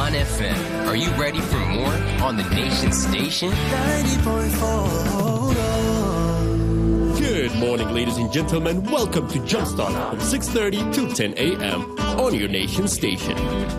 Aman FM. Are you ready for more on the Nation Station? 90.4. Good morning, ladies and gentlemen. Welcome to Jumpstart from 6:30 to 10 a.m. on your Nation Station.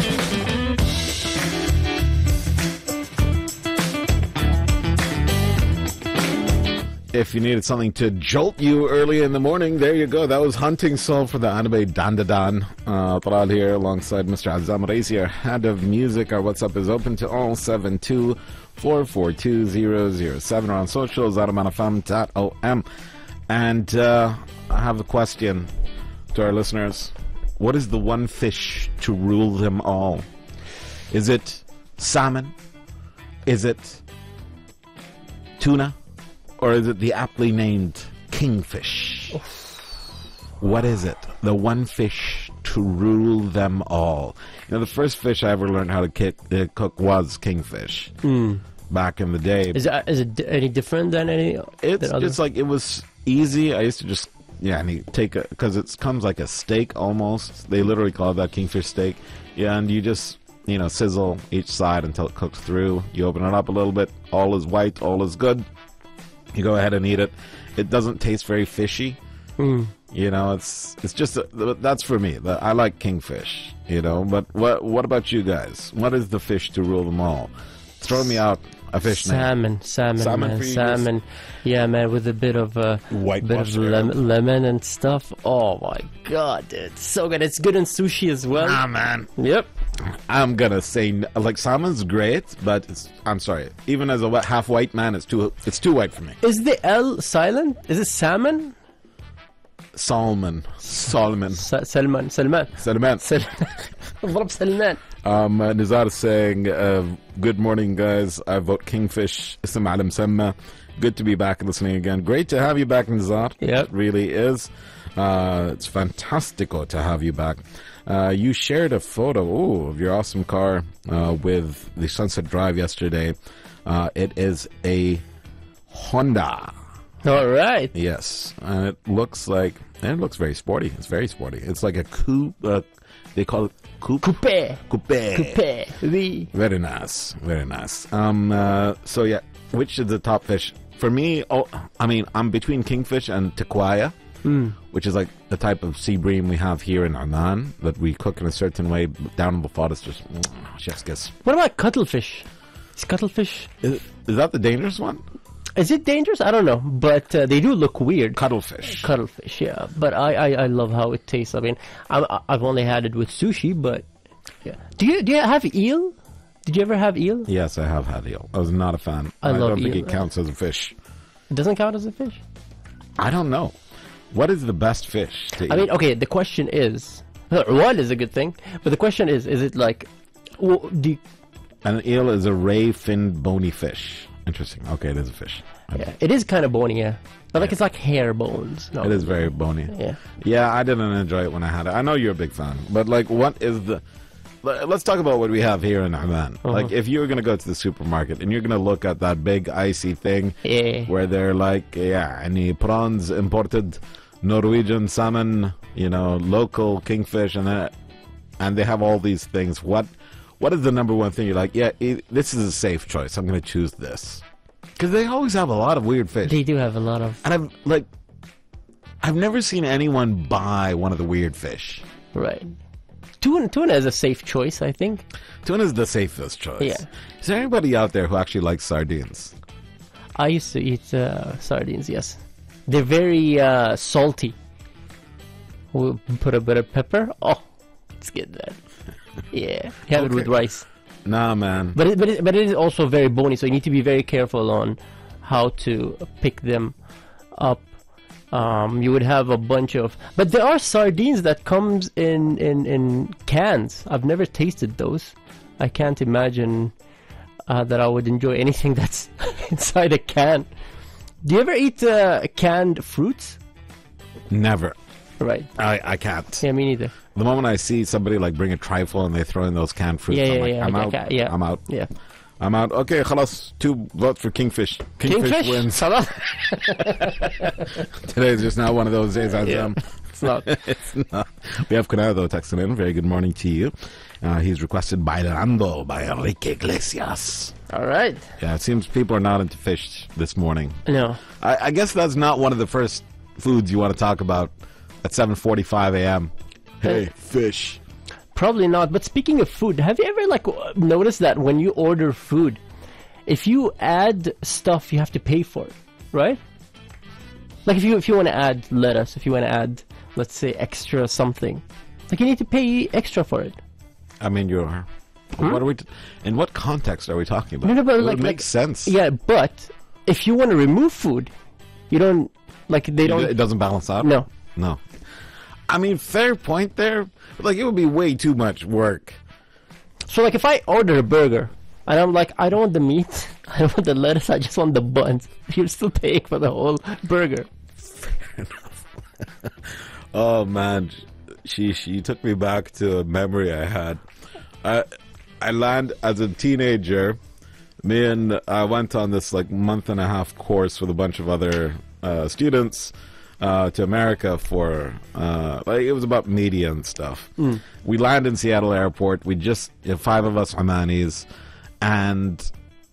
If you needed something to jolt you early in the morning, there you go. That was Hunting Soul for the anime Dandadan. Taral here alongside Mr. Azam Raisi, our head of music. Our WhatsApp is open to all 72-442-007. Or on socials, @amanafam.om. And I have a question to our listeners. What is the one fish to rule them all? Is it salmon? Is it tuna? Or is it the aptly named kingfish? What is it? The one fish to rule them all. You know, the first fish I ever learned how to cook was kingfish. Back in the day. Is it any different than any? It's just like, it was easy. I used to just, and you take it, because it comes like a steak almost. They literally call it that kingfish steak. Yeah, and you just, sizzle each side until it cooks through. You open it up a little bit. All is white, all is good. You go ahead and eat it. It doesn't taste very fishy. It's just that's for me. I like kingfish. But what about you guys? What is the fish to rule them all? Throw me out a fish name. Salmon, man. Salmon. Yeah, man, with a bit of lemon and stuff. Oh my god, dude, it's so good. It's good in sushi as well. Ah, man. Yep. I'm gonna say salmon's great, but I'm sorry. Even as a half white man, it's too white for me. Is the L silent? Is it salmon? Salmon. Salman. Salman. Salman. Nizar is saying, good morning, guys. I vote kingfish. Ism Alam Semma. Good to be back listening again. Great to have you back, Nizar. Yeah. It really is. It's fantastico to have you back. You shared a photo of your awesome car with the Sunset Drive yesterday. It is a Honda. All right. Yes, and it looks very sporty. It's very sporty. It's like a coupe. They call it coupe. Coupe. Oui. Very nice. Very nice. So yeah, which is the top fish for me? I'm between kingfish and tequaya, which is like the type of sea bream we have here in Oman that we cook in a certain way. Down in Bufat, it's just chef's kiss. What about cuttlefish? Is cuttlefish? Is that the dangerous one? Is it dangerous? I don't know, but they do look weird. Cuttlefish, yeah. But I love how it tastes. I mean, I've only had it with sushi, but yeah. Do you have eel? Did you ever have eel? Yes, I have had eel. I was not a fan. I don't think it counts as a fish. It doesn't count as a fish? I don't know. What is the best fish to eat? I mean, okay, the question is, one is a good thing, but the question is it like, an eel is a ray-finned bony fish. Interesting. Okay, it is a fish. Okay. Yeah, it is kind of bony, yeah. But it's like hair bones. No. It is very bony. Yeah. Yeah, I didn't enjoy it when I had it. I know you're a big fan, but what is the... Let's talk about what we have here in Oman. Like, if you were going to go to the supermarket and you're going to look at that big icy thing where they're like, any prawns imported, Norwegian salmon, local kingfish, and they have all these things. What is the number one thing you're like, this is a safe choice. I'm going to choose this. Because they always have a lot of weird fish. They do have a lot of... And I've never seen anyone buy one of the weird fish. Right. Tuna is a safe choice, I think. Tuna is the safest choice. Yeah. Is there anybody out there who actually likes sardines? I used to eat sardines, yes. They're very salty. We'll put a bit of pepper. Oh, let's get that. Yeah, have it with rice. Nah, man. But it is also very bony, so you need to be very careful on how to pick them up. You would have a bunch of... But there are sardines that comes in cans. I've never tasted those. I can't imagine that I would enjoy anything that's inside a can. Do you ever eat canned fruits? Never. Right. I can't. Yeah, me neither. The moment I see somebody bring a trifle and they throw in those canned fruits, I'm out. I'm out. Yeah. I'm out. Okay, khalas. 2 votes for kingfish. Kingfish wins. Today is just not one of those days. It's not. It's not. We have Kunal, though, texting in. Very good morning to you. He's requested Bailando by Enrique Iglesias. All right. Yeah, it seems people are not into fish this morning. No. I guess that's not one of the first foods you want to talk about at 7:45 a.m. Hey, fish. Probably not. But speaking of food, have you ever noticed that when you order food, if you add stuff, you have to pay for it, right? Like if you want to add lettuce, if you want to add, let's say, extra something, like you need to pay extra for it. I mean, what are we? In what context are we talking about? No, but it makes sense. Yeah, but if you want to remove food, you don't they don't. It doesn't balance out. No. No. I mean, fair point there. Like, it would be way too much work. So, like, if I order a burger and I'm like, I don't want the meat, I don't want the lettuce, I just want the buns, you're still paying for the whole burger. Fair enough. Oh man, she took me back to a memory I had. I learned as a teenager. I went on this month and a half course with a bunch of other students to America for it was about media and stuff. We landed in Seattle Airport. We just 5 of us Omanis, and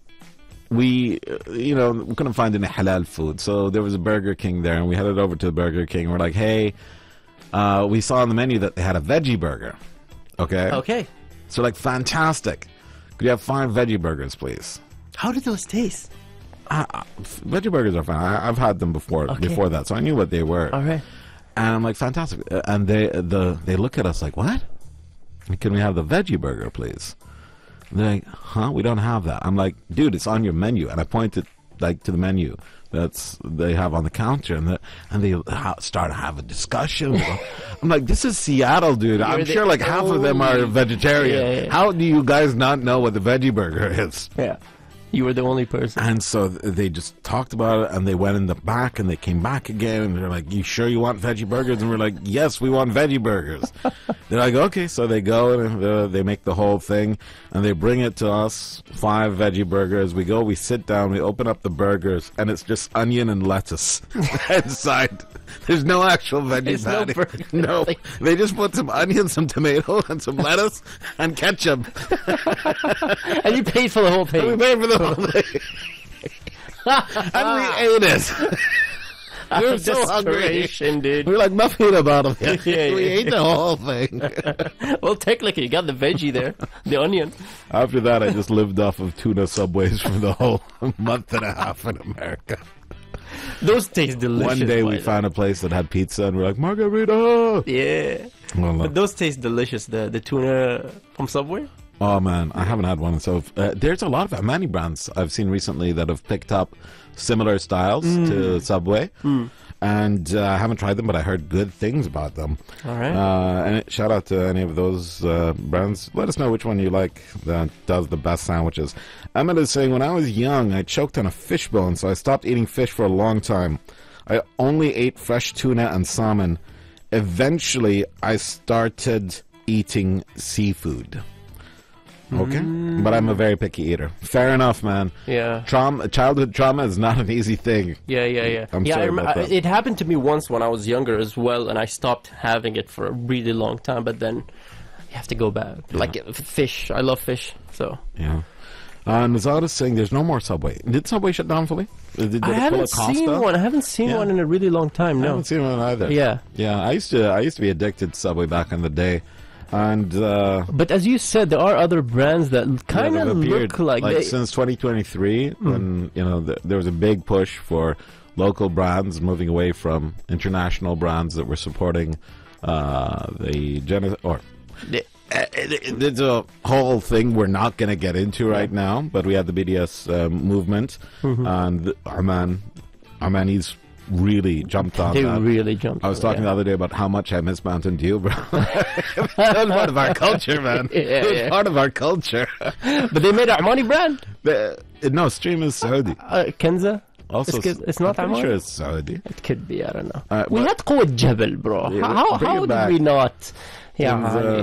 we couldn't find any halal food, so there was a Burger King there, and we headed over to the Burger King. We're like, hey, we saw on the menu that they had a veggie burger. Okay. So fantastic. Could you have 5 veggie burgers, please? How do those taste? Veggie burgers are fine. I've had them before that, so I knew what they were. All right. And I'm like, fantastic. And they look at us like, what? Can we have the veggie burger, please? And they're like, huh? We don't have that. I'm like, dude, it's on your menu. And I pointed to the menu they have on the counter, and they start to have a discussion. I'm like, this is Seattle, dude. I'm sure half of them are vegetarian. Yeah. How do you guys not know what the veggie burger is? Yeah. You were the only person. And so they just talked about it, and they went in the back, and they came back again, and they're like, you sure you want veggie burgers? And we're like, yes, we want veggie burgers. They're like, okay. So they go, and they make the whole thing, and they bring it to us, 5 veggie burgers. We go, we sit down, we open up the burgers, and it's just onion and lettuce inside. There's no actual veggie patty. No burger. No. They just put some onion, some tomato, and some lettuce, and ketchup. And you paid for the whole thing. We paid for the whole thing. And we ate it. We were so hungry, dude. we were like muffin about it. Yeah. We ate the whole thing. Well, technically, you got the veggie there, the onion. After that, I just lived off of tuna Subways for the whole month and a half in America. Those taste delicious. One day we found a place that had pizza, and we're like, margarita. Yeah. Well, But those taste delicious. The tuna from Subway. oh man, I haven't had one. So there's a lot of Omani brands I've seen recently that have picked up similar styles to Subway. And I haven't tried them, but I heard good things about them. All right. And shout out to any of those brands. Let us know which one you like that does the best sandwiches. Ahmed is saying, when I was young, I choked on a fish bone, so I stopped eating fish for a long time. I only ate fresh tuna and salmon. Eventually, I started eating seafood. Okay, but I'm a very picky eater. Fair enough, man. Yeah. Childhood trauma is not an easy thing. Yeah. I'm yeah, sorry about that. It happened to me once when I was younger as well, and I stopped having it for a really long time. But then you have to go back. Like fish, I love fish. So Yeah. Nazad is saying there's no more Subway. Did Subway shut down fully? Did I haven't seen one. I haven't seen one in a really long time. I No. haven't seen one either. Yeah. Yeah, I used to be addicted to Subway back in the day. And But as you said, there are other brands that kind of look like they, since 2023, when there was a big push for local brands moving away from international brands that were supporting it's a whole thing we're not going to get into right now. But we had the BDS movement, and Omanis really jumped on they that. really jumped. I was talking the other day about how much I miss Mountain Dew, bro. It's part of our culture, man. It's part of our culture. But they made an Armani brand. No, Stream is Saudi. Kenza. Also, It's not I'm pretty Armani? sure it's Saudi. It could be. I don't know. But- we had قوة جبل, bro. Yeah, How bring it did back. we not? Yeah. Kenza,